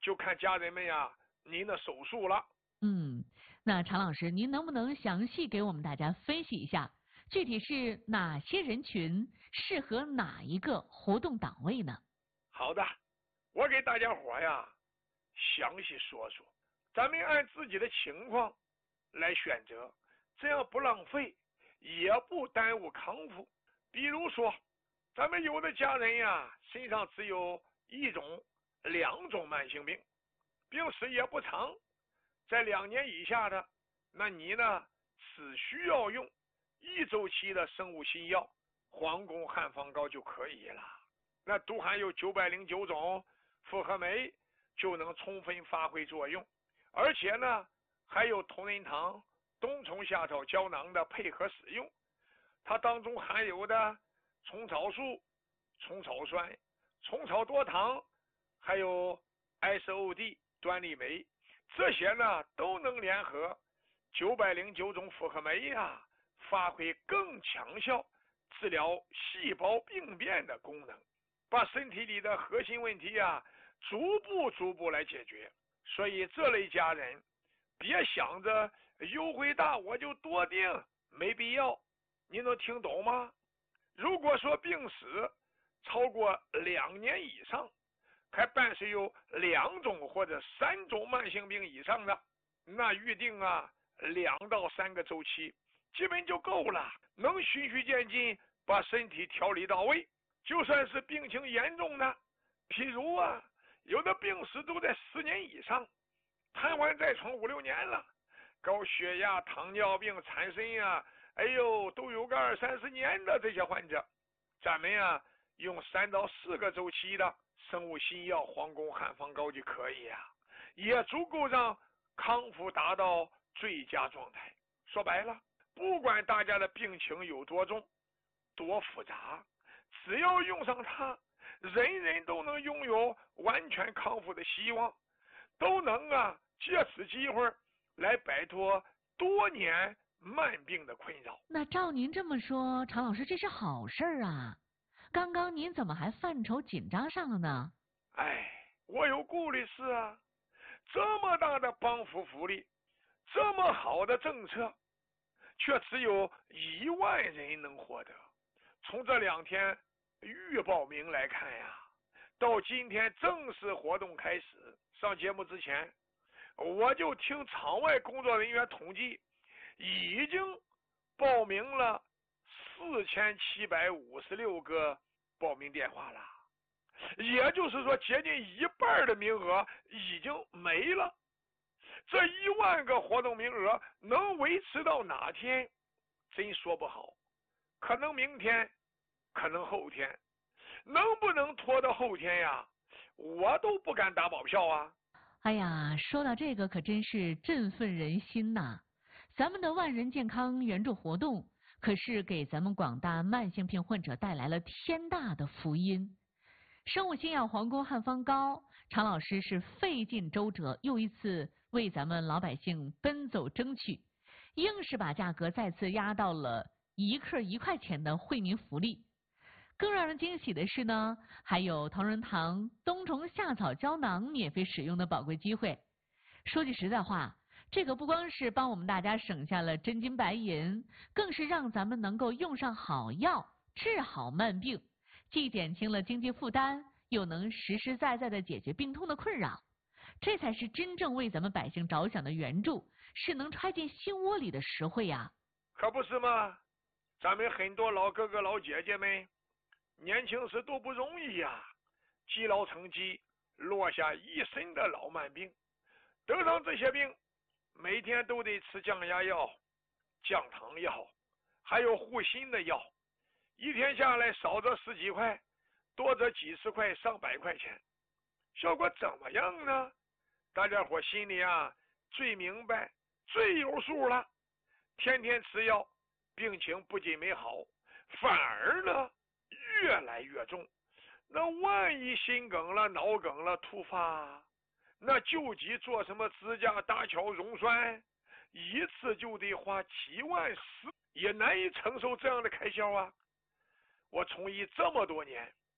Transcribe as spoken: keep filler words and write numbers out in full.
就看家人们呀您的手速了。 嗯，那常老师，您能不能详细给我们大家分析一下，具体是哪些人群适合哪一个活动档位呢？ 好的，我给大家伙呀详细说说，咱们按自己的情况来选择，这样不浪费，也不耽误康复。比如说，咱们有的家人呀身上只有一种、两种慢性病，病史也不长，在两年以下的，那你呢只需要用一周期的生物新药黄宫汉方膏就可以了。那都含有九百零九种复合酶，就能充分发挥作用，而且呢还有同仁堂冬虫夏草胶囊的配合使用，它当中含有的虫草素、虫草酸、虫草多糖，还有 S O D 端粒酶，这些呢都能联合九百零九种复合酶呀，发挥更强效治疗细胞病变的功能，把身体里的核心问题呀逐步逐步来解决。所以这类家人别想着优惠大我就多订，没必要。您能听懂吗？如果说病史超过两年以上，还伴随有两种或者三种慢性病以上的，那预定啊两到三个周期基本就够了，能循序渐进把身体调理到位。就算是病情严重的，譬如啊有的病史都在十年以上，瘫痪在床五六年了，高血压、糖尿病、产生呀，哎呦都有个二三十年的这些患者，咱们呀用三到四个周期的生物新药黄宫汉方膏就可以呀，也足够让康复达到最佳状态。说白了，不管大家的病情有多重多复杂，只要用上它，人人都能拥有完全康复的希望，都能啊借此机会来摆脱多年慢病的困扰。 那照您这么说，常老师这是好事啊，刚刚您怎么还犯愁紧张上了呢？ 哎，我有顾虑是啊，这么大的帮扶福利，这么好的政策，却只有一万人能获得。从这两天预报名来看呀，到今天正式活动开始，上节目之前我就听场外工作人员统计，已经报名了四千七百五十六个报名电话了，也就是说接近一半的名额已经没了。这一万个活动名额能维持到哪天真说不好，可能明天，可能后天，能不能拖到后天呀，我都不敢打保票啊。 哎呀，说到这个可真是振奋人心呐！咱们的万人健康援助活动可是给咱们广大慢性病患者带来了天大的福音。生物新药黄宫汉方膏，常老师是费尽周折，又一次为咱们老百姓奔走争取，硬是把价格再次压到了一克一块钱的惠民福利。更让人惊喜的是呢，还有同仁堂冬虫夏草胶囊免费使用的宝贵机会。说句实在话，这个不光是帮我们大家省下了真金白银，更是让咱们能够用上好药，治好慢病，既减轻了经济负担，又能实实在在的解决病痛的困扰。这才是真正为咱们百姓着想的援助，是能揣进心窝里的实惠呀！ 可不是吗？咱们很多老哥哥老姐姐们年轻时都不容易呀，积劳成疾，落下一身的老慢病，得上这些病每天都得吃降压药、降糖药，还有护心的药，一天下来少则十几块，多则几十块上百块钱，效果怎么样呢？大家伙心里啊最明白最有数了。天天吃药，病情不仅没好，反而呢越来越重。那万一心梗了、脑梗了突发，那救急做什么支架、搭桥、溶栓，一次就得花几万十，也难以承受这样的开销啊。我从医这么多年，